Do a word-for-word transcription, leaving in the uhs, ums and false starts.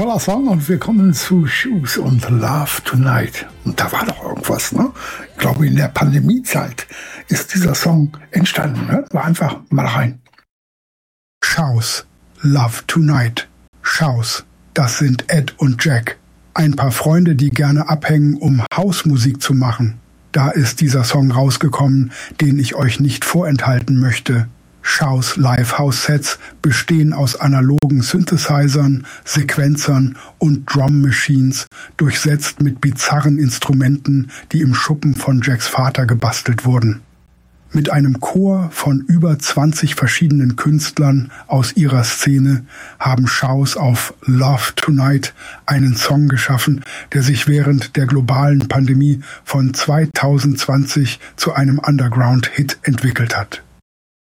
toller Song und wir kommen zu Shoes und Love Tonight. Und da war doch irgendwas, ne? Ich glaube, in der Pandemiezeit ist dieser Song entstanden. Ne? War einfach mal rein. Shoes, Love Tonight. Shoes, das sind Ed und Jack. Ein paar Freunde, die gerne abhängen, um Hausmusik zu machen. Da ist dieser Song rausgekommen, den ich euch nicht vorenthalten möchte. Shoes Live House Sets bestehen aus analogen Synthesizern, Sequenzern und Drum Machines, durchsetzt mit bizarren Instrumenten, die im Schuppen von Jacks Vater gebastelt wurden. Mit einem Chor von über zwanzig verschiedenen Künstlern aus ihrer Szene haben Shoes auf Love Tonight einen Song geschaffen, der sich während der globalen Pandemie von zweitausendzwanzig zu einem Underground-Hit entwickelt hat.